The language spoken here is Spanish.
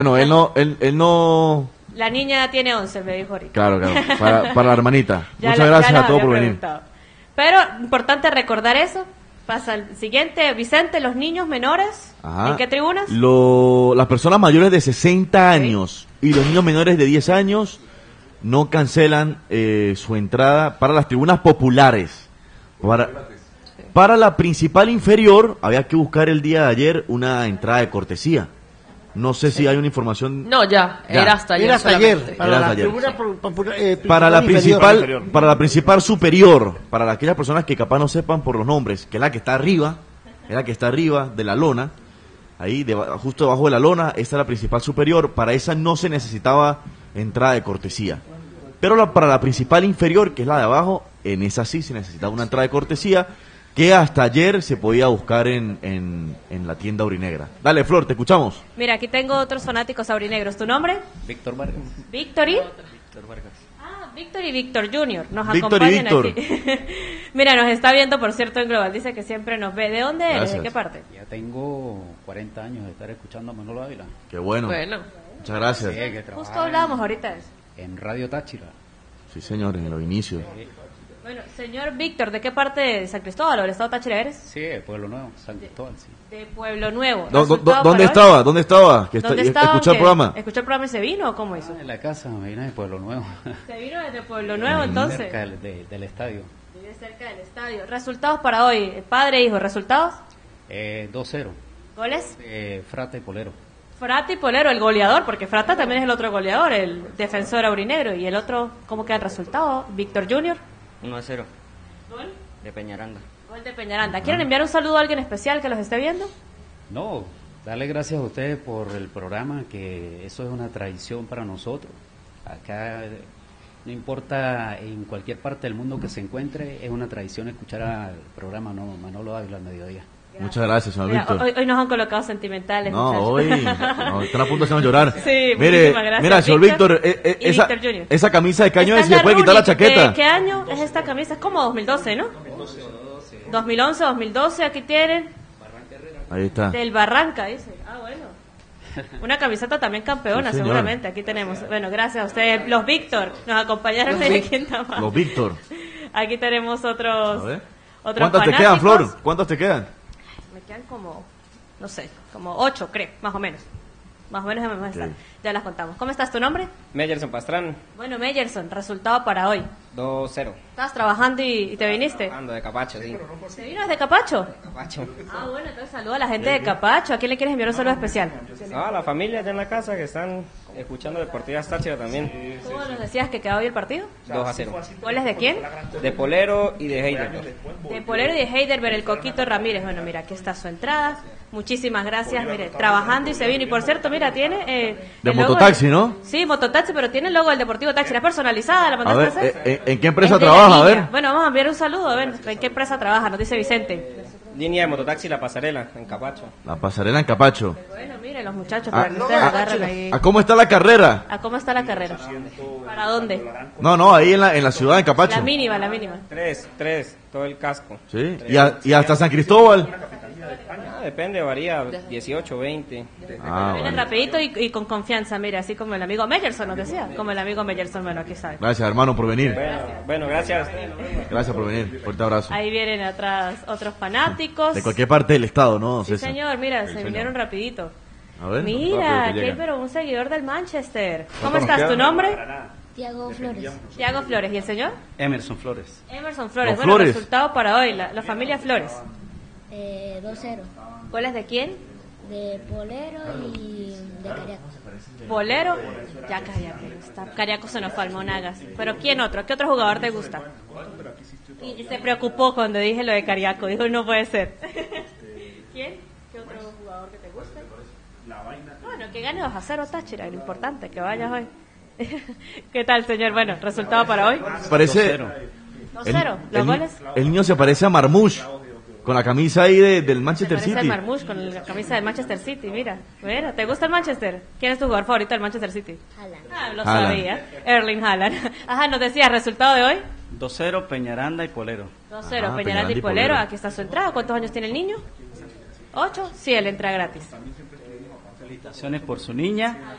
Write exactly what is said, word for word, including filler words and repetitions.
Bueno, él no, él, él no... La niña tiene once, me dijo ahorita. Claro, claro, para, para la hermanita. Ya Muchas la- gracias ya a las todos había por venir. preguntado. Pero importante recordar eso. Pasa al siguiente, Vicente, los niños menores, Ajá. ¿en qué tribunas? Lo- las personas mayores de sesenta años y los niños menores de diez años no cancelan eh, su entrada para las tribunas populares. Para, para la principal inferior había que buscar el día de ayer una entrada de cortesía. No sé si hay una información. No, ya, Ya. era hasta ayer. Era hasta solamente. ayer. Para Era la hasta ayer. tribuna pro- popula- eh, Para la inferior. principal, para la principal superior, para aquellas personas que capaz no sepan por los nombres, que es la que está arriba, es la que está arriba de la lona, ahí deba- justo debajo de la lona, esta es la principal superior, para esa no se necesitaba entrada de cortesía. Pero la- para la principal inferior, que es la de abajo, en esa sí se necesitaba una entrada de cortesía, que hasta ayer se podía buscar en, en, en la tienda Aurinegra. Dale, Flor, te escuchamos. Mira, aquí tengo otros fanáticos aurinegros. ¿Tu nombre? Víctor Vargas. Victory. Víctor Vargas. Ah, Víctor y Víctor Junior nos Víctor y acompañan Víctor. aquí. Mira, nos está viendo, por cierto, en Global. Dice que siempre nos ve. ¿De dónde eres? Gracias. ¿De qué parte? Ya tengo cuarenta años de estar escuchando a Manolo Ávila. Qué bueno. Bueno, Muchas gracias. Sí, que trabaja Justo hablábamos ahorita de eso. en Radio Táchira. Sí, señor, en los inicios. Bueno, señor Víctor, ¿de qué parte de San Cristóbal o del estado Táchira eres? Sí, de Pueblo Nuevo, San Cristóbal, sí. De Pueblo Nuevo. Do- do- ¿Resultado ¿Dónde para hoy? estaba? ¿Dónde estaba? Que está- ¿Dónde y- estaba? ¿Escuchó el ¿Qué? programa? ¿Escuchó el programa y se vino o cómo hizo? En la casa, me vine de Pueblo Nuevo. Se vino desde Pueblo Nuevo, entonces. Cerca del, de- del estadio. Vive cerca del estadio. ¿Resultados para hoy? Padre e hijo, ¿resultados? Eh, dos cero. ¿Goles? Eh, Frate y Polero. Frata y Polero, el goleador, porque Frata también es el otro goleador, el defensor aurinegro. Y el otro, ¿cómo queda el resultado? Víctor Junior. uno a cero Gol. de Peñaranda. Gol de Peñaranda. ¿Quieren enviar un saludo a alguien especial que los esté viendo? No, darle gracias a ustedes por el programa, que eso es una tradición para nosotros. Acá, eh, no importa en cualquier parte del mundo que se encuentre, es una tradición escuchar al programa no, Manolo Ávila al mediodía. Muchas gracias, señor Mira, Víctor. hoy, hoy nos han colocado sentimentales, No, muchachos. hoy no, están a punto de hacernos llorar. Sí, Mire, muchísimas gracias, mira, señor Víctor Víctor, eh, eh, y esa, Víctor Junior. esa camisa de caño Está es, en se la puede quitar la Rooney. chaqueta. ¿De qué año es esta camisa? Es como dos mil doce, ¿no? dos mil once, dos mil doce, aquí tienen. Ahí está. Del Barranca, dice. Ah, bueno. Una camiseta también campeona, Sí, señor. seguramente. Aquí tenemos. Bueno, gracias a ustedes. Los Víctor nos acompañaron Los de Vic- aquí en Tamaulipas. Los Víctor. Aquí tenemos otros. A ver. otros ¿Cuántas te fanáticos. quedan, Flor? ¿Cuántas te quedan? Me quedan como, no sé, como ocho, creo, más o menos. Más o menos debemos estar. Ok. Ya las contamos. ¿Cómo estás? ¿Tu nombre? Meyerson Pastrán, Bueno, Meyerson, resultado para hoy. dos cero. ¿Estabas trabajando y, y te viniste? Ando de Capacho, sí. ¿Se vino desde Capacho? Capacho. Ah, bueno, entonces saluda a la gente de Capacho. ¿A quién le quieres enviar un saludo especial? Ah, la familia allá en la casa que están escuchando Deportivas Táchira también. ¿Cómo nos decías que quedaba hoy el partido? dos a cero. ¿Goles de quién? De Polero y de Heider. De Polero y de Heidelberg, el Coquito Ramírez. Bueno, mira, aquí está su entrada. Muchísimas gracias. Mire, trabajando y se vino. Y por cierto, mira, tiene... Eh, De el logo mototaxi, del- ¿no? Sí, mototaxi, pero tiene el logo del Deportivo Táchira. ¿Es personalizada? ¿La A mandaste a ver, hacer? eh, eh, ¿en qué empresa Es de la trabaja? A línea. ver. Bueno, vamos a enviar un saludo. A ver, ¿en qué empresa trabaja? Nos dice Vicente. Línea de mototaxi La Pasarela, en Capacho. La pasarela en Capacho. Bueno, miren los muchachos, Ah, para que ustedes agarren ahí. ¿A cómo está la carrera? ¿A cómo está la carrera? ¿Para dónde? No, no, ahí en la, en la ciudad, en Capacho. La mínima, la mínima. Tres, tres, todo el casco. Sí, y, a- y hasta San Cristóbal. Ah, depende, varía, dieciocho, veinte. Ah, Vienen bueno. rapidito y, y con confianza, mire, así como el amigo Meyerson nos decía, como el amigo Meyerson, bueno, aquí sabe. Gracias, hermano, por venir. Bueno, bueno, gracias. Gracias por venir. Fuerte abrazo. Ahí vienen atrás otros fanáticos. De cualquier parte del estado, ¿no, Sí, César? señor, mira, se vinieron rapidito. A ver. Mira, rápido que aquí hay llega. pero un seguidor del Manchester. ¿Cómo estás? ¿Tu nombre? Tiago Flores. Tiago Flores. ¿Y el señor? Emerson Flores. Emerson Flores. Los Bueno, Flores. resultado para hoy, la, la familia Flores. Eh, dos cero. ¿Goles de quién? De Polero y de Cariaco. Bolero. Ya Cariaco. Está. Cariaco se nos fue al Monagas. Pero ¿quién otro? ¿Qué otro jugador te gusta? Y se preocupó cuando dije lo de Cariaco. Dijo, no puede ser. ¿Quién? ¿Qué otro jugador que te gusta? Bueno, que gane dos a cero Táchira, lo importante, que vayas hoy. ¿Qué tal, señor? Bueno, resultado para hoy. Parece. dos El, cero. ¿Los el- goles? el niño se parece a Marmouche. Con la camisa ahí de- del Se Manchester parece al City. Marmouche con la camisa del Manchester City, mira. Mira, ¿te gusta el Manchester? ¿Quién es tu jugador favorito del Manchester City? Haaland. Ah, lo Haaland. sabía. Erling Haaland. Ajá, nos decía, ¿resultado de hoy? dos cero, Peñaranda y Polero. dos cero, Ajá, Peñaranda Peñaranda y y Polero. Polero. Aquí está su entrada. ¿Cuántos años tiene el niño? ¿Ocho? Sí, él entra gratis. felicitaciones por su niña.